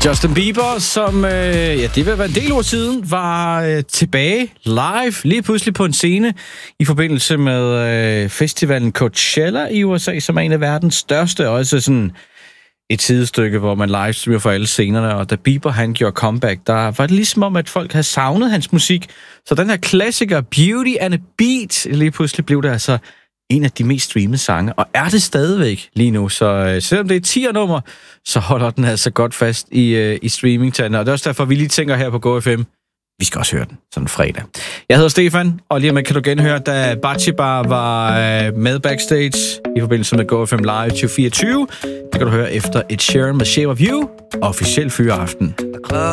Justin Bieber, som det vil være en del år siden, var tilbage live, lige pludselig på en scene, i forbindelse med festivalen Coachella i USA, som er en af verdens største, og også sådan et sidestykke, hvor man livestreamer for alle scenerne, og da Bieber han gjorde comeback, der var det ligesom om, at folk havde savnet hans musik. Så den her klassiker, Beauty and a Beat, lige pludselig blev det altså en af de mest streamede sange, og er det stadigvæk lige nu. Så selvom det er 10'er-nummer, så holder den altså godt fast i streamingtallene. Og det er også derfor, vi lige tænker her på GoFM, vi skal også høre den sådan en fredag. Jeg hedder Stefan, og lige om kan du genhøre, da Batsheba var med backstage i forbindelse med GoFM Live 2024. Det kan du høre efter Ed Sheeran med Shape of You, officiel fyreaften. The club